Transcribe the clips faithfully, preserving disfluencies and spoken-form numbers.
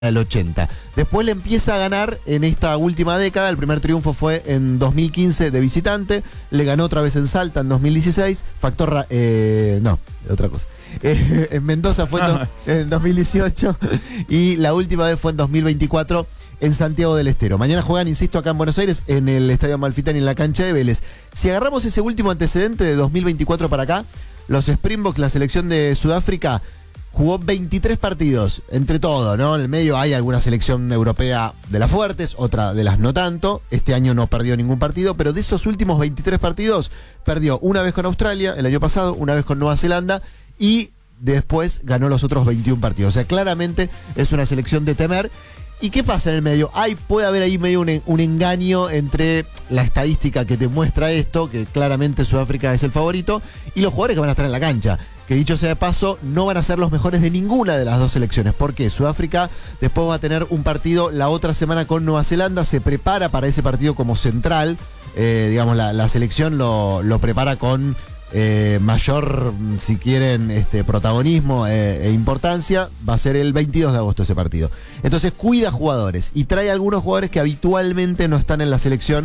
del ochenta. Después le empieza a ganar en esta última década. El primer triunfo fue en dos mil quince de visitante. Le ganó otra vez en Salta en dos mil dieciséis. Factor... Eh, no, otra cosa. Eh, en Mendoza fue en, do, en dos mil dieciocho. Y la última vez fue en dos mil veinticuatro en Santiago del Estero. Mañana juegan, insisto, acá en Buenos Aires, en el Estadio Amalfitani, en la cancha de Vélez. Si agarramos ese último antecedente de dos mil veinticuatro para acá, los Springboks, la selección de Sudáfrica, jugó veintitrés partidos, entre todo, ¿no? En el medio hay alguna selección europea de las fuertes, otra de las no tanto. Este año no perdió ningún partido, pero de esos últimos veintitrés partidos, perdió una vez con Australia el año pasado, una vez con Nueva Zelanda y después ganó los otros veintiún partidos. O sea, claramente es una selección de temer. ¿Y qué pasa en el medio? Hay, puede haber ahí medio un, un engaño entre la estadística que te muestra esto, que claramente Sudáfrica es el favorito, y los jugadores que van a estar en la cancha. Que dicho sea de paso, no van a ser los mejores de ninguna de las dos selecciones. ¿Por qué? Sudáfrica después va a tener un partido la otra semana con Nueva Zelanda, se prepara para ese partido como central. Eh, digamos, la, la selección lo, lo prepara con eh, mayor, si quieren, este, protagonismo eh, e importancia. Va a ser el veintidós de agosto ese partido. Entonces cuida jugadores y trae algunos jugadores que habitualmente no están en la selección,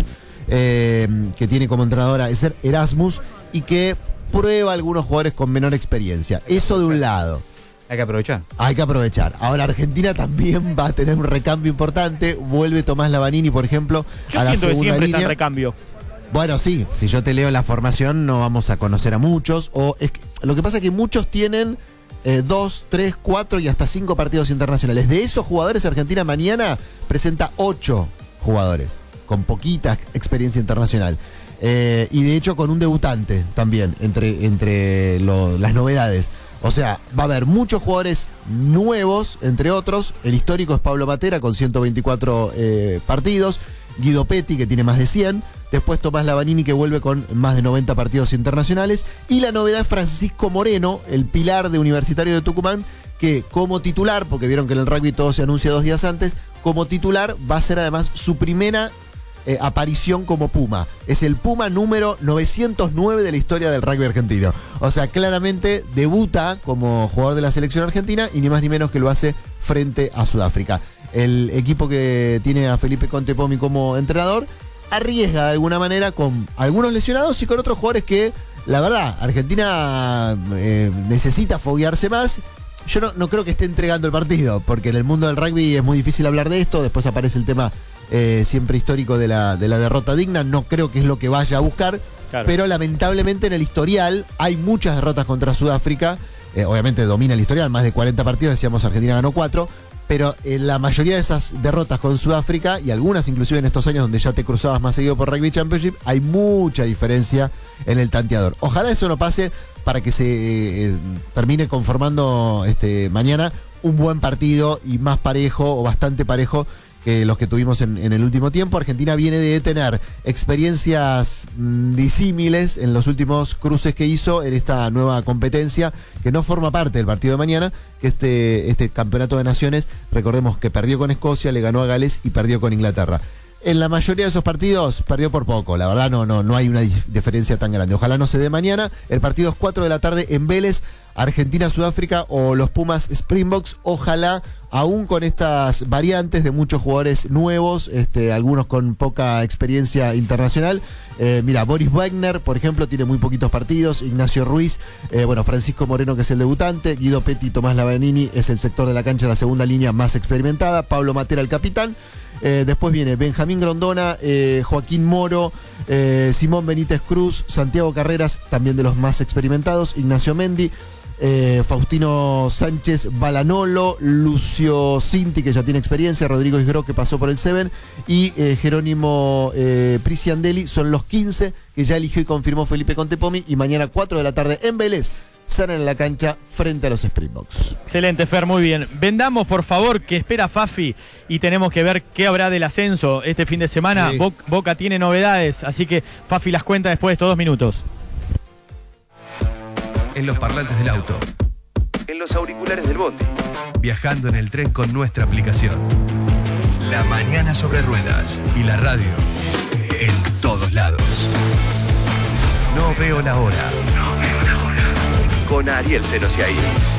eh, que tiene como entrenadora Erasmus, y que prueba a algunos jugadores con menor experiencia. Eso de un lado. Hay que aprovechar. Hay que aprovechar. Ahora Argentina también va a tener un recambio importante. Vuelve Tomás Lavanini, por ejemplo, yo a la siento segunda que siempre línea. está en recambio. Bueno, sí, si yo te leo la formación no vamos a conocer a muchos. O es que, lo que pasa es que muchos tienen eh, dos, tres, cuatro y hasta cinco partidos internacionales. De esos jugadores, Argentina mañana presenta ocho jugadores con poquita experiencia internacional. Eh, y de hecho con un debutante también entre, entre lo, las novedades. O sea, va a haber muchos jugadores nuevos, entre otros. El histórico es Pablo Matera con ciento veinticuatro eh, partidos. Guido Petti, que tiene más de cien. Después Tomás Lavanini, que vuelve con más de noventa partidos internacionales. Y la novedad es Francisco Moreno, el pilar de Universitario de Tucumán, que como titular, porque vieron que en el rugby todo se anuncia dos días antes, como titular va a ser además su primera Eh, aparición como Puma. Es el Puma número novecientos nueve de la historia del rugby argentino. O sea, claramente debuta como jugador de la selección argentina y ni más ni menos que lo hace frente a Sudáfrica. El equipo que tiene a Felipe Contepomi como entrenador arriesga de alguna manera con algunos lesionados y con otros jugadores que, la verdad, Argentina eh, necesita foguearse más. Yo no, no creo que esté entregando el partido, porque en el mundo del rugby es muy difícil hablar de esto. Después aparece el tema Eh, siempre histórico de la, de la derrota digna. No creo que es lo que vaya a buscar, claro. Pero lamentablemente en el historial hay muchas derrotas contra Sudáfrica. eh, obviamente domina el historial, más de cuarenta partidos, decíamos Argentina ganó cuatro, pero eh, la mayoría de esas derrotas con Sudáfrica, y algunas inclusive en estos años donde ya te cruzabas más seguido por Rugby Championship, hay mucha diferencia en el tanteador. Ojalá eso no pase para que se eh, termine conformando este, mañana un buen partido y más parejo o bastante parejo que los que tuvimos en, en el último tiempo. Argentina viene de tener experiencias mmm, disímiles en los últimos cruces que hizo en esta nueva competencia, que no forma parte del partido de mañana, que este, este campeonato de naciones, recordemos que perdió con Escocia, le ganó a Gales y perdió con Inglaterra. En la mayoría de esos partidos perdió por poco, la verdad no, no, no hay una diferencia tan grande. Ojalá no se dé mañana. El partido es cuatro de la tarde en Vélez, Argentina-Sudáfrica o los Pumas Springboks. Ojalá, aún con estas variantes de muchos jugadores nuevos, este, algunos con poca experiencia internacional. Eh, mira, Boris Wagner, por ejemplo, tiene muy poquitos partidos. Ignacio Ruiz, eh, bueno, Francisco Moreno, que es el debutante. Guido Petti, Tomás Lavanini es el sector de la cancha, la segunda línea más experimentada. Pablo Matera, el capitán. Eh, después viene Benjamín Grondona, eh, Joaquín Moro, eh, Simón Benítez Cruz, Santiago Carreras, también de los más experimentados, Ignacio Mendi, eh, Faustino Sánchez Balanolo, Lucio Cinti, que ya tiene experiencia, Rodrigo Isgro, que pasó por el Seven, y eh, Jerónimo eh, Prisiandelli. Son los quince que ya eligió y confirmó Felipe Contepomi, y mañana cuatro de la tarde en Vélez salen en la cancha frente a los Springboks. Excelente, Fer, muy bien. Vendamos, por favor, que espera Fafi, y tenemos que ver qué habrá del ascenso este fin de semana. Sí. Bo- Boca tiene novedades, así que Fafi las cuenta después de estos dos minutos. En los parlantes del auto, en los auriculares del bondi, viajando en el tren con nuestra aplicación. La mañana sobre ruedas y la radio en todos lados. No veo la hora. No veo la hora. Con Ariel Senosiaí.